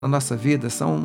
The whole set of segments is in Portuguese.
na nossa vida,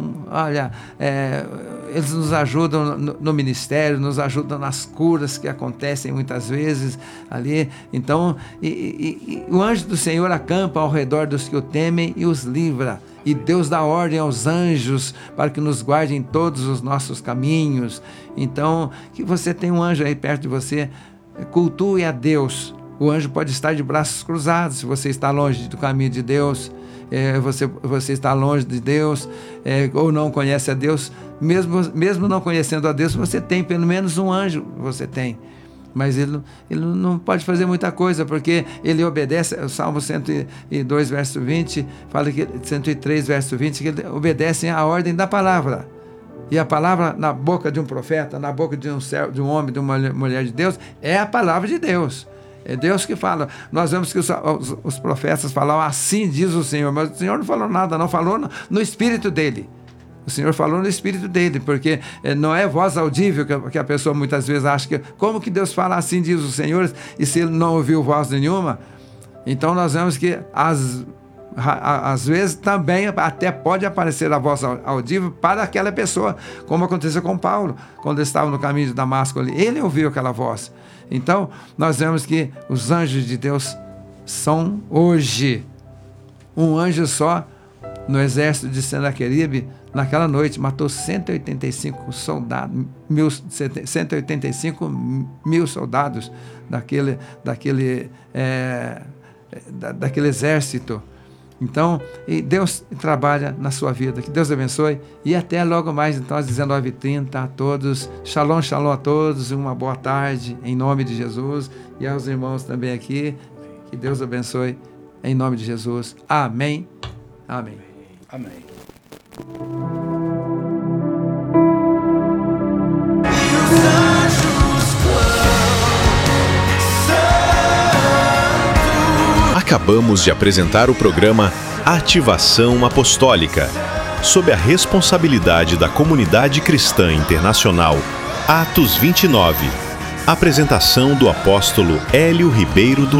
eles nos ajudam no ministério, nos ajudam nas curas que acontecem muitas vezes ali. Então, o anjo do Senhor acampa ao redor dos que o temem e os livra. E Deus dá ordem aos anjos para que nos guardem em todos os nossos caminhos. Então, que você tenha um anjo aí perto de você, cultue a Deus. O anjo pode estar de braços cruzados se você está longe do caminho de Deus. Você está longe de Deus, ou não conhece a Deus. Mesmo não conhecendo a Deus, você tem pelo menos um anjo, você tem. Mas ele não pode fazer muita coisa, porque ele obedece. O Salmo 102, verso 20, fala que 103, verso 20, que ele obedece à ordem da palavra. E a palavra na boca de um profeta, na boca de um homem, de uma mulher de Deus, é a palavra de Deus. É Deus que fala. Nós vemos que os profetas falavam, assim diz o Senhor, mas o Senhor não falou nada, não falou no espírito dele. O Senhor falou no espírito dele, porque não é voz audível que a pessoa muitas vezes acha que, como que Deus fala assim diz o Senhor, e se ele não ouviu voz nenhuma? Então nós vemos que às vezes também até pode aparecer a voz audível para aquela pessoa, como aconteceu com Paulo, quando ele estava no caminho de Damasco ali, ele ouviu aquela voz. Então nós vemos que os anjos de Deus são hoje um anjo só no exército de Senaqueribe. Naquela noite matou 185 mil soldados daquele exército. Então, Deus trabalha na sua vida. Que Deus abençoe. E até logo mais, então, às 19h30 a todos. Shalom, shalom a todos. Uma boa tarde, em nome de Jesus. E aos irmãos também aqui. Que Deus abençoe, em nome de Jesus. Amém. Amém. Amém. Acabamos de apresentar o programa Ativação Apostólica, sob a responsabilidade da Comunidade Cristã Internacional Atos 29. Apresentação do apóstolo Hélio Ribeiro do